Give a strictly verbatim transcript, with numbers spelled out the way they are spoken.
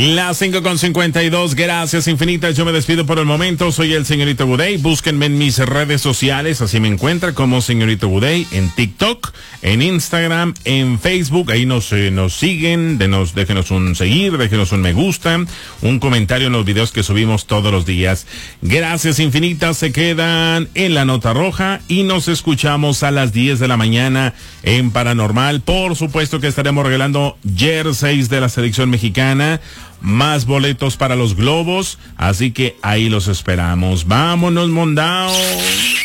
Las cinco con cincuenta y dos, gracias infinitas. Yo me despido por el momento. Soy el señorito Budey. Búsquenme en mis redes sociales, así me encuentra como señorito Budey, en TikTok, en Instagram, en Facebook. Ahí nos, eh, nos siguen, denos, déjenos un seguir, déjenos un me gusta, un comentario en los videos que subimos todos los días. Gracias infinitas, se quedan en la nota roja y nos escuchamos a las diez de la mañana en Paranormal. Por supuesto que estaremos regalando jerseys de la selección mexicana, más boletos para los globos, así que ahí los esperamos. Vámonos, Mondao.